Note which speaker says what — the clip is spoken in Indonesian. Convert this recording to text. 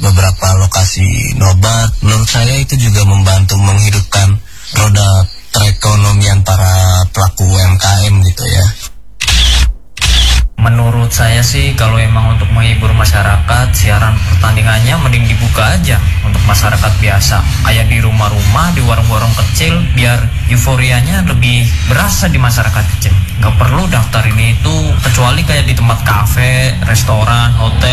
Speaker 1: beberapa lokasi nobar. Menurut saya itu juga membantu menghidupkan roda perekonomian para pelaku UMKM gitu ya.
Speaker 2: Menurut saya sih kalau emang untuk menghibur masyarakat, siaran pertandingannya mending dibuka aja untuk masyarakat biasa, kayak di rumah-rumah, di warung-warung kecil, biar euforianya lebih berasa di masyarakat kecil. Nggak perlu daftar ini itu, kecuali kayak di tempat kafe, restoran, hotel.